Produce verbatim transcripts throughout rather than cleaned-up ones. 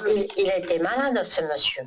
il, il était malade, ce monsieur.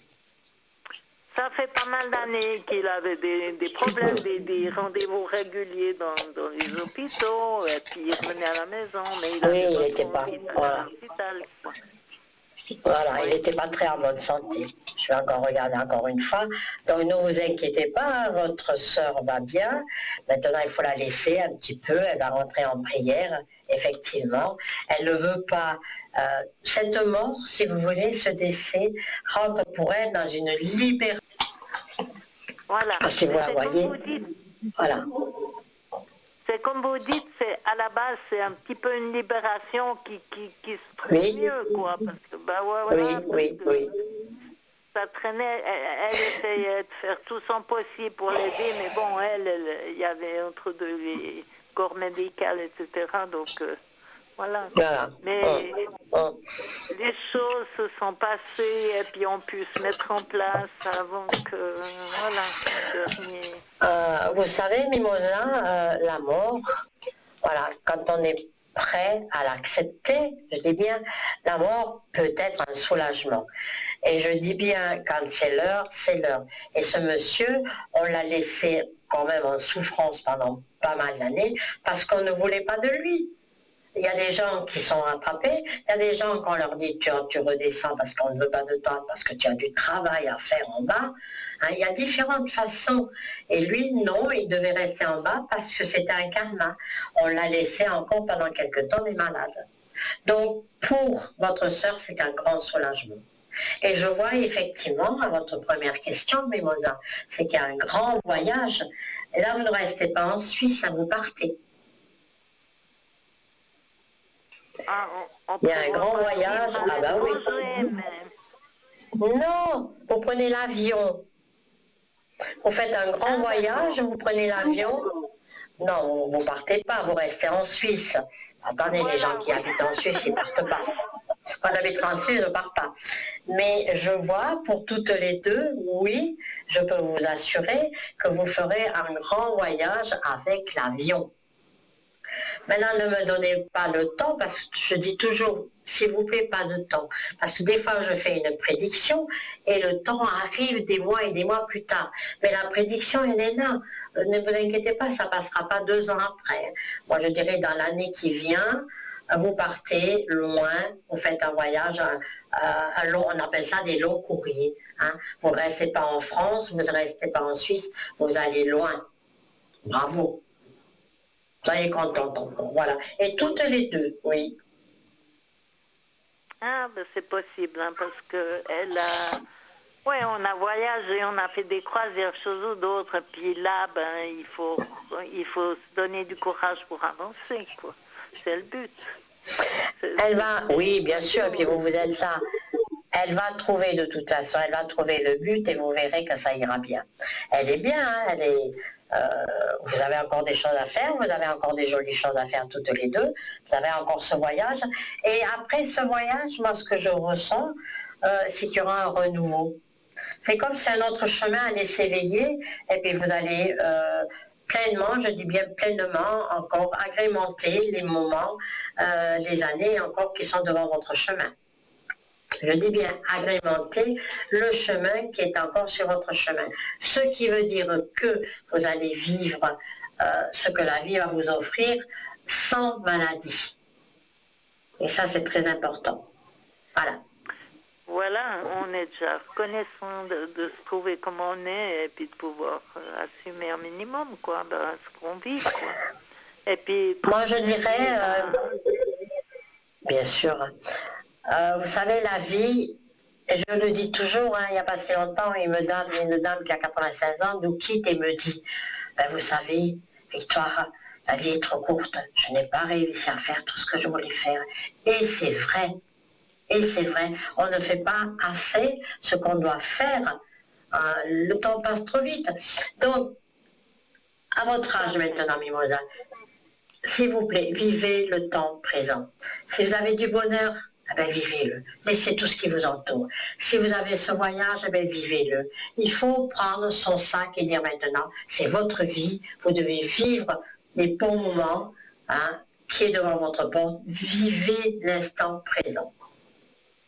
Ça fait pas mal d'années qu'il avait des, des problèmes, des, des rendez-vous réguliers dans, dans les hôpitaux, et puis il revenait à la maison, mais il Oui, avait il pas n'était trop pas. envie d'aller Voilà, à l'hôpital, quoi. voilà Oui. il n'était pas très en bonne santé. Je vais encore regarder encore une fois. Donc ne vous inquiétez pas, votre sœur va bien. Maintenant, il faut la laisser un petit peu. Elle va rentrer en prière, effectivement. Elle ne veut pas. Euh, cette mort, si vous voulez, ce décès, rentre pour elle dans une libération. Voilà. Si vous Mais la c'est voyez, comme vous dites, voilà. c'est comme vous dites, c'est à la base c'est un petit peu une libération qui, qui, qui se trouve Oui, mieux, quoi, parce que bah ouais, oui, voilà, parce oui, que oui. ça traînait, elle, elle essayait de faire tout son possible pour l'aider, mais bon, elle, elle, il y avait entre deux les corps médicaux, et cetera. Donc euh, voilà. Voilà. Mais Hum, hum. les choses se sont passées et puis ont pu se mettre en place avant que, voilà, le dernier. Euh, vous savez, Mimosa, euh, la mort, voilà, quand on est prêt à l'accepter, je dis bien, la mort peut être un soulagement. Et je dis bien, quand c'est l'heure, c'est l'heure. Et ce monsieur, on l'a laissé quand même en souffrance pendant pas mal d'années parce qu'on ne voulait pas de lui. Il y a des gens qui sont rattrapés, il y a des gens qu'on leur dit tu, tu redescends parce qu'on ne veut pas de toi, parce que tu as du travail à faire en bas. Hein, il y a différentes façons. Et lui, non, il devait rester en bas parce que c'était un karma. On l'a laissé encore pendant quelques temps des malades. Donc, pour votre sœur, c'est un grand soulagement. Et je vois effectivement, à votre première question, Mimosa, c'est qu'il y a un grand voyage. Et là, vous ne restez pas en Suisse, vous partez. Ah, on, on Il y a un prévoit grand pas de voyage, vivre à ah bah oui. l'étranger, mais Non, vous prenez l'avion. Vous faites un grand ah, voyage, d'accord. vous prenez l'avion. Non, vous partez pas, vous restez en Suisse. Attendez, les gens Voilà, qui oui. habitent en Suisse, ils partent pas. Quand j'habite en Suisse, je ne pars pas. Mais je vois pour toutes les deux, oui, je peux vous assurer que vous ferez un grand voyage avec l'avion. Maintenant, ne me donnez pas le temps, parce que je dis toujours, s'il vous plaît, pas de temps. Parce que des fois, je fais une prédiction et le temps arrive des mois et des mois plus tard. Mais la prédiction, elle est là. Ne vous inquiétez pas, ça ne passera pas deux ans après. Moi, je dirais dans l'année qui vient, vous partez loin, vous faites un voyage, un, un long, on appelle ça des longs courriers. Hein. Vous ne restez pas en France, vous ne restez pas en Suisse, vous allez loin. Bravo. Soyez contente encore, voilà. Et toutes les deux, oui. Ah, ben c'est possible, hein, parce que elle a... Oui, on a voyagé, on a fait des croisières, choses ou d'autres, puis là, ben, il faut, il faut se donner du courage pour avancer, quoi. C'est le but. C'est, Elle c'est, va, c'est oui, bien pas sûr, et puis tout. vous vous êtes là. Elle va trouver de toute façon, elle va trouver le but et vous verrez que ça ira bien. Elle est bien, hein, elle est... Euh, vous avez encore des choses à faire, vous avez encore des jolies choses à faire toutes les deux, vous avez encore ce voyage. Et après ce voyage, moi ce que je ressens, euh, c'est qu'il y aura un renouveau. C'est comme si un autre chemin allait s'éveiller et puis vous allez euh, pleinement, je dis bien pleinement, encore agrémenter les moments, euh, les années encore qui sont devant votre chemin. Je dis bien agrémenter le chemin qui est encore sur votre chemin. Ce qui veut dire que vous allez vivre euh, ce que la vie va vous offrir sans maladie. Et ça, c'est très important. Voilà. Voilà, on est déjà reconnaissant de, de se trouver comme on est et puis de pouvoir euh, assumer un minimum, quoi, ben, ce qu'on vit, quoi. Et puis, Moi, je dirais, à... euh, bien sûr, euh, vous savez, la vie, et je le dis toujours, hein, il n'y a pas si longtemps, une dame, une dame qui a quatre-vingt-seize ans nous quitte et me dit, ben, vous savez, Victoire, la vie est trop courte, je n'ai pas réussi à faire tout ce que je voulais faire. Et c'est vrai, et c'est vrai, on ne fait pas assez ce qu'on doit faire. Euh, le temps passe trop vite. Donc, à votre âge maintenant, Mimosa, s'il vous plaît, vivez le temps présent. Si vous avez du bonheur, eh bien, vivez-le. Laissez tout ce qui vous entoure. Si vous avez ce voyage, eh bien, vivez-le. Il faut prendre son sac et dire maintenant, c'est votre vie, vous devez vivre les bons moments hein, qui est devant votre porte. Vivez l'instant présent.